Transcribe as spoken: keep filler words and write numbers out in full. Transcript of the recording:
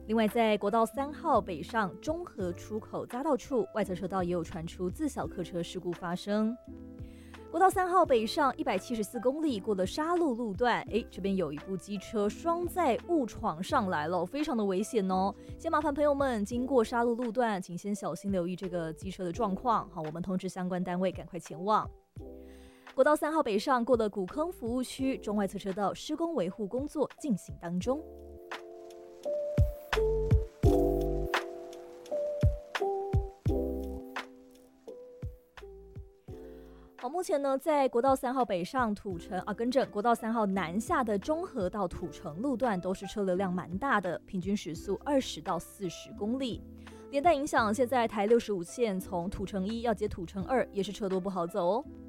另外，在国道三号北上中和出口匝道处，外侧车道也有传出自小客车事故发生。国道三号北上一百七十四公里，过了沙路路段，哎，这边有一部机车双载误闯上来了，非常的危险哦。先麻烦朋友们经过沙路路段，请先小心留意这个机车的状况。好，我们通知相关单位赶快前往。国道三号北上过了古坑服务区，中外侧车道施工维护工作进行当中。好，目前呢，在国道三号北上土城啊，更正，国道三号南下的中和到土城路段都是车流量蛮大的，平均时速二十到四十公里。连带影响，现在台六十五线从土城一要接土城二，也是车多不好走哦。